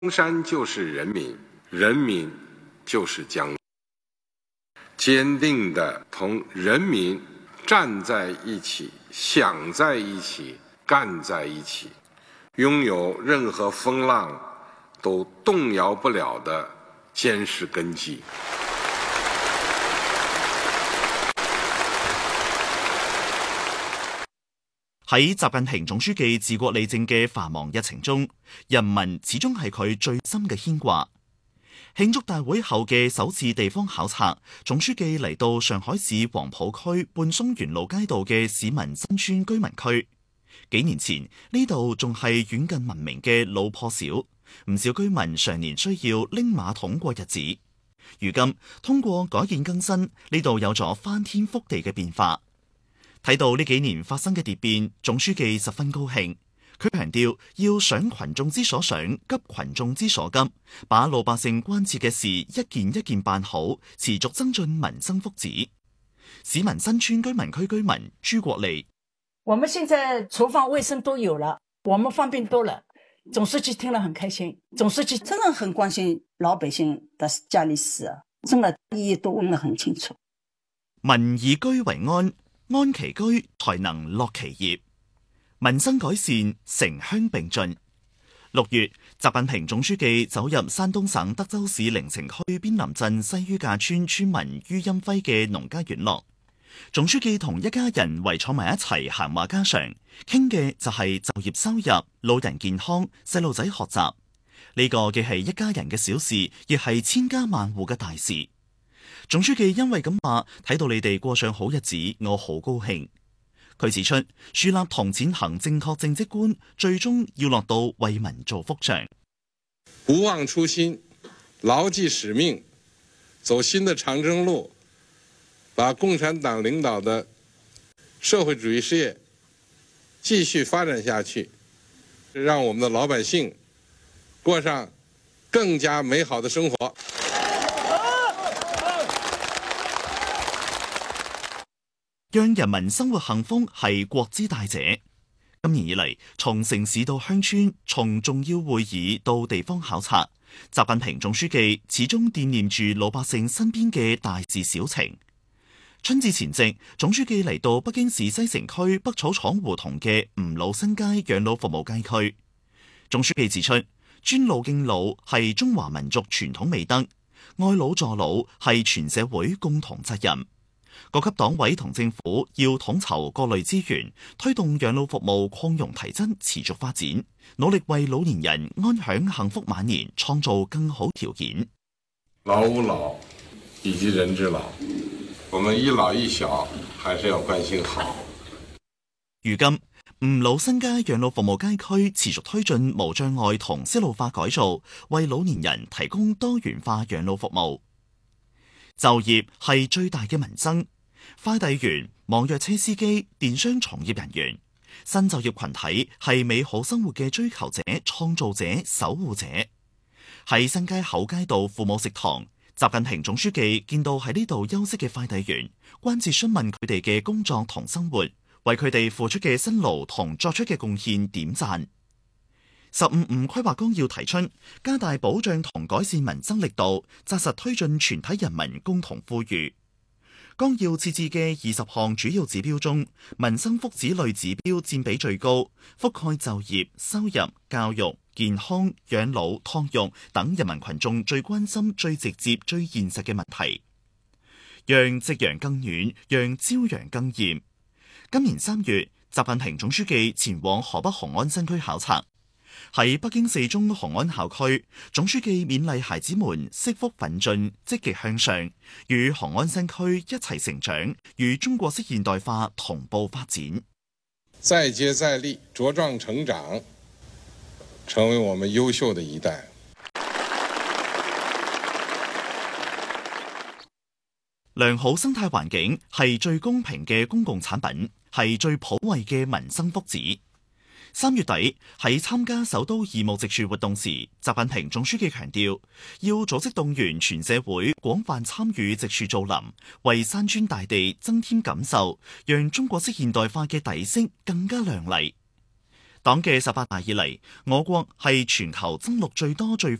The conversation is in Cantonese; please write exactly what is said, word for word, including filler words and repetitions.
江山就是人民，人民就是江山。坚定地同人民站在一起，想在一起，干在一起，拥有任何风浪都動搖不了的堅實根基。 喺習近平總書記治國理政嘅繁忙日程中，人民始終係佢最深嘅牽掛。慶祝大會後嘅首次地方考察，總書記嚟到上海市黃浦區半松園路街道嘅市民新村居民區。幾年前呢度仲係遠近聞名嘅老破小，唔少居民常年需要拎馬桶過日子。如今通過改建更新，呢度有咗翻天覆地嘅變化。睇到呢幾年發生嘅蝶變，總書記十分高興。佢強調要想群眾之所想，急群眾之所急，把老百姓關切嘅事一件一件辦好，持續增進民生福祉。市民新村居民區居民朱國利： 我們現在廚房衛生都有了，我們方便多了。總書記聽了很開心，總書記真的很關心老百姓的家裏事啊，真的意義都問得很清楚。 民以居為安，安其居才能樂其業。民生改善，城鄉並進。六月，習近平總書記走入山東省德州市靈城區邊林鎮西于架村村民于欽輝嘅農家院落，總書記同一家人圍坐埋一齊閒話家常，傾嘅就係就業收入、老人健康、細路仔學習。呢個既係一家人嘅小事，亦係千家萬戶嘅大事。總書記因為咁話，睇到你哋過上好日子，我好高興。佢指出，樹立同踐行正確政績觀，最終要落到為民造福上。 不忘初心，牢記使命，走新的長征路，把共產黨領導的社會主義事業繼續發展下去，讓我們的老百姓過上更加美好的生活。 讓人民生活幸福係國之大者。今年以嚟，從城市到鄉村，從重要會議到地方考察，習近平總書記始終惦念住老百姓身邊嘅大事小情。春節前夕，總書記嚟到北京市西城區北草廠胡同嘅吳老新街養老服務街區。總書記指出，尊老敬老係中華民族傳統美德，愛老助老係全社會共同責任。各級黨委同政府要統籌各類資源，推動養老服務擴容提增、持續發展，努力為老年人安享幸福晚年創造更好條件。 老吾老以及人之老，我們一老一小還是要關心好。 如今，吳老新街養老服務街區持續推進無障礙同適路化改造，為老年人提供多元化養老服務。就業係最大嘅民生，快遞員、網約車司機、電商從業人員，新就業群體係美好生活嘅追求者、創造者、守護者。喺新街口街道父母食堂，習近平總書記見到喺呢度休息嘅快遞員，關切詢問佢哋嘅工作同生活，為佢哋付出嘅辛勞同作出嘅貢獻點讚。十五五規劃綱要提出，加大保障同改善民生力度，紮實推進全體人民共同富裕。綱要設置嘅二十項主要指標中，民生福祉類指標佔比最高，覆蓋就業、收入、教育、健康、養老、托育等人民群眾最關心、最直接、最現實嘅問題。讓夕陽更暖，讓朝陽更艷。今年三月，習近平總書記前往河北雄安新區考察。喺北京四中雄安校區，總書記勉勵孩子們惜福奮進、積極向上，與雄安新區一齊成長，與中國式現代化同步發展。 再接再厲，茁壯成長，成為我們優秀的一代。 良好生態環境係最公平嘅公共產品，係最普惠嘅民生福祉。三月底喺參加首都義務植樹活動時，習近平總書記強調，要組織動員全社會廣泛參與植樹造林，為山川大地增添感受，讓中國式現代化嘅底色更加亮麗。 黨嘅十八大以嚟，我國係全球增錄最多最